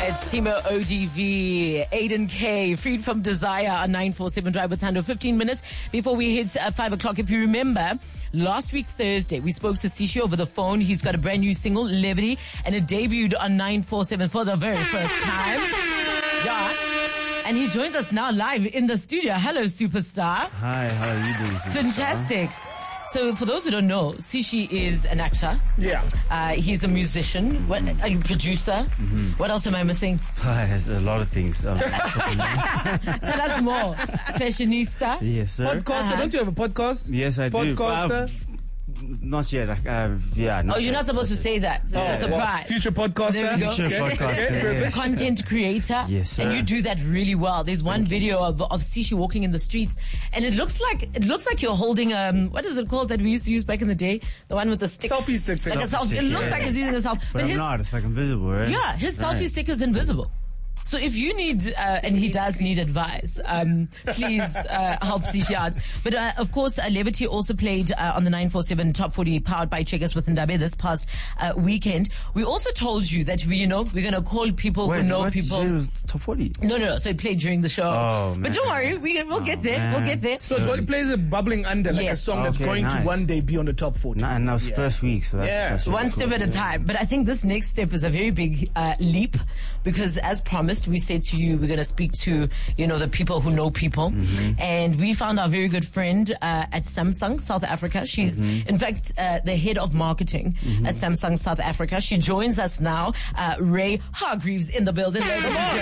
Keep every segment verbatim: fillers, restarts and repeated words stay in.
It's Timo O D V, Aiden K, Freed from Desire on nine four seven Drive with Tando. fifteen minutes before we hit uh, five o'clock. If you remember, last week Thursday, we spoke to Sishi over the phone. He's got a brand new single, Levity, and it debuted on nine four seven for the very first time. Yeah. And he joins us now live in the studio. Hello, superstar. Hi, how are you doing, superstar? Fantastic. So, for those who don't know, Sishi is an actor. Yeah. Uh, he's a musician. What, are you a producer? Mm-hmm. What else am I missing? A lot of things. Um, Tell us more. Fashionista. Yes, sir. Podcaster. Uh-huh. Don't you have a podcast? Yes, I do. Podcaster. Not yet. Like, uh, yeah. Not Oh, you're yet. not supposed to say that. It's Oh, a surprise. well, future podcaster. There we go. Future Okay. podcaster. Okay, perfect. Yes. Content creator. Yes, sir. And you do that really well. There's one video of, of Sishi walking in the streets, and it looks like it looks like you're holding um what is it called that we used to use back in the day? The one with the stick. Selfie stick thing. Like a selfie. stick, It looks yeah. like he's using a selfie. But, I'm his, not. It's like invisible, right? Yeah, his selfie Right. stick is invisible. So if you need, uh, and he does need advice, um, please uh, help Sishi out. But uh, of course, uh, Levity also played uh, on the nine four seven Top forty powered by Checkers with Ndabe this past uh, weekend. We also told you that we, you know, we're going to call people Wait, who know what? You people. said it was top forty? No, no, no. So it played during the show. Oh, But man. don't worry, we, we'll Oh, get there. man. We'll get there. So it's what it plays a bubbling under, like Yes. a song that's Okay, going nice. to one day be on the top forty. Nah, and that was Yeah. first week, so that's, Yeah. that's really One step cool. at a Yeah. time. But I think this next step is a very big uh, leap because, as promised, we said to you we're going to speak to, you know, the people who know people. Mm-hmm. And we found our very good friend uh, at Samsung South Africa. She's, Mm-hmm. in fact, uh, the head of marketing at Samsung South Africa. She joins us now. Uh, Ray Hargreaves in the building, ladies and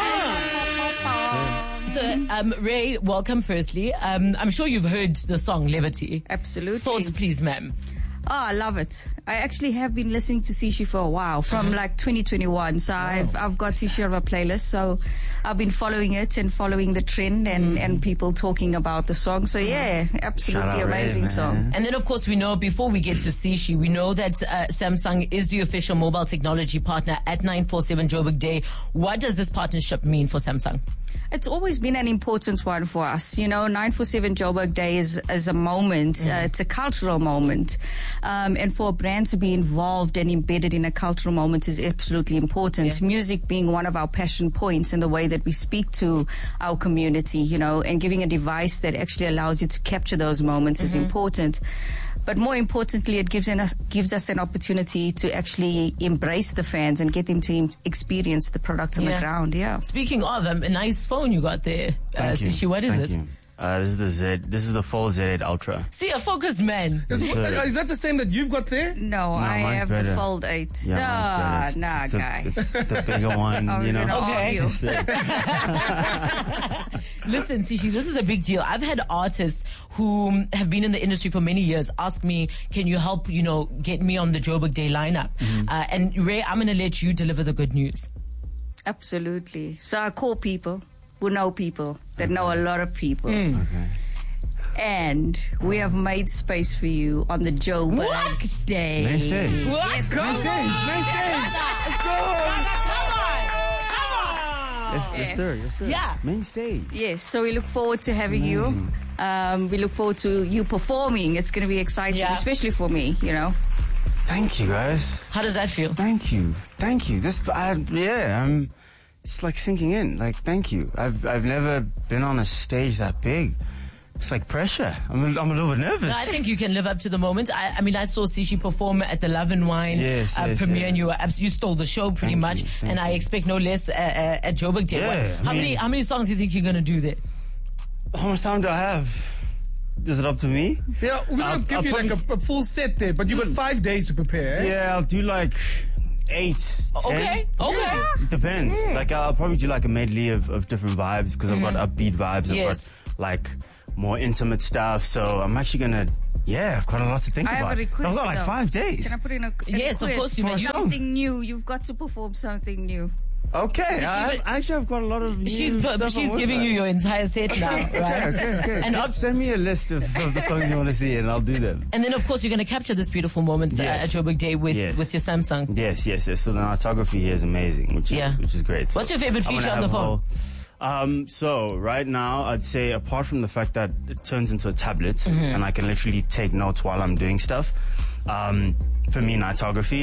gentlemen. So, um, Ray, welcome firstly. Um, I'm sure you've heard the song Levity. Absolutely. Thoughts, please, ma'am. Oh, I love it. I actually have been listening to Sishi for a while, from Uh-huh. like twenty twenty-one. So I've I've got Sishi on my playlist. So I've been following it and following the trend and, and people talking about the song. So yeah, absolutely Shout out Ray, amazing man. song. And then, of course, we know, before we get to Sishi, we know that uh, Samsung is the official mobile technology partner at nine four seven Joburg Day. What does this partnership mean for Samsung? It's always been an important one for us. You know, nine four seven Joburg Day is, is a moment. Mm. Uh, it's a cultural moment. Um, and for a brand to be involved and embedded in a cultural moment is absolutely important. Yeah. Music being one of our passion points in the way that we speak to our community, you know, and giving a device that actually allows you to capture those moments Mm-hmm. is important. But more importantly, it gives us gives us an opportunity to actually embrace the fans and get them to em- experience the product on Yeah. the ground. Yeah. Speaking of, um, a nice phone you got there, uh, Thank you. Sishi. What is Thank it? you. Uh, this is the Z. This is the Fold Z eight Ultra. See, a focus man. Is, Yes, sir. is that the same that you've got there? No, I mine's have better. the Fold eight. Yeah, nah, mine's better. nah, It's the, guy. It's the bigger one, Oh, you we're know. gonna Okay. argue. Listen, Sishi, this is a big deal. I've had artists who have been in the industry for many years ask me, can you help, you know, get me on the Joburg Day lineup? Mm-hmm. Uh, and Ray, I'm going to let you deliver the good news. Absolutely. So I call people who know people that know a lot of people. Okay. And we have made space for you on the Joburg What? Day. Nice day. What? Yes, Nice come day. on. Nice day. Let's go. Come on. Come on. Yes, yes, sir. Yes, sir. Yeah. Main stage. Yes, so we look forward to having you. Um, we look forward to you performing. It's going to be exciting, Yeah. especially for me, you know. Thank you, guys. How does that feel? Thank you. Thank you. This, I, yeah, I'm, it's like sinking in. Like, thank you. I've, I've never been on a stage that big. It's like pressure. I'm a, I'm a little bit nervous. No, I think you can live up to the moment. I, I mean, I saw Sishi perform at the Love and Wine Yes, uh, yes, premiere, yeah. and you were abs- you stole the show pretty Thank much. you, thank and I you. expect no less uh, uh, at Joburg Day. Yeah, What- I how many mean- how many songs do you think you're going to do there? How much time do I have? Is it up to me? Yeah, we're I'll- going to give I'll you like probably- a, a full set there, but you've got five days to prepare. eh? Yeah, I'll do like eight, ten. Okay, okay. It depends. Like, I'll probably do like a medley of, of different vibes because I've got upbeat vibes. I've Yes. got like more intimate stuff. So I'm actually gonna, yeah, I've got a lot to think I have about. a request, I've got like though. five days. Can I put in a, a Yes, of request? course you may. For You- something new. You've got to perform something new. Okay, I, but- actually I've got a lot of new She's per- stuff she's I'm giving working you your entire set now, right? Okay, okay. And And ob- send me a list of, of the songs you want to see, and I'll do them. And then, of course, you're going to capture this beautiful moment uh, Yes. at Joburg Day with, Yes. with your Samsung. Yes, yes, yes. So the cinematography here is amazing, which is Yeah. which is great. So What's your favorite I'm feature gonna on the have a phone? whole- Um, so right now, I'd say apart from the fact that it turns into a tablet and I can literally take notes while I'm doing stuff. Um, for me, nightography.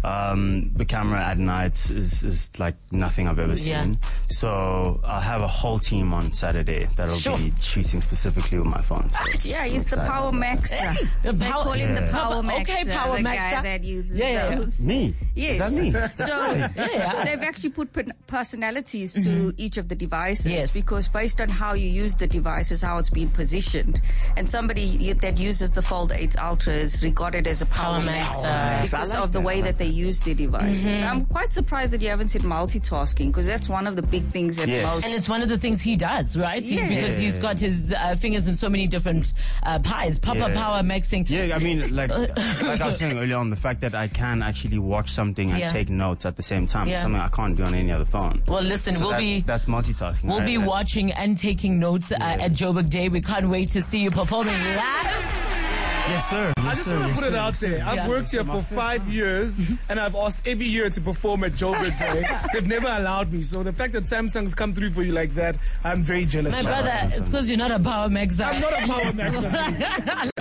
Um, the camera at night is, is like nothing I've ever Yeah. seen. So I'll have a whole team on Saturday that'll Sure. be shooting specifically with my phone. So it's- Yeah, I'm he's the excited Power about that. Maxer. The They power- call him the Yeah. Power Okay, Maxer, Power the Maxer. guy that uses Yeah, yeah, yeah. those. Me? Yes. Is that me? So, Yeah. so they've actually put per- personalities to each of the devices Yes. because based on how you use the device is how it's been positioned. And somebody y- that uses the Fold eight Ultra is regarded as a Power, Power Maxer Maxer. because I like of the that. way I like that they use their devices. I'm quite surprised that you haven't said multitasking because that's one of the big things that Yes. most... And it's one of the things he does, right? He- Yeah. Because he's got his uh, fingers in so many different uh, pies. Papa Yeah. Power Maxing. Yeah, I mean, like like I was saying earlier on, the fact that I can actually watch something and Yeah. take notes at the same time Yeah. is something I can't do on any other phone. Well, listen, So we'll that's, be that's multitasking. we'll right? be watching and taking notes uh, at Joburg Day. We can't wait to see you performing live. Yes, sir. Yes, I just sir. want to Yes, put it sir. out there. I've Yeah. worked here for five years, and I've asked every year to perform at Joburg Day. They've never allowed me. So the fact that Samsung's come through for you like that, I'm very jealous. My of. brother, it's because you're not a Power Maxer. I'm not a Power Maxer.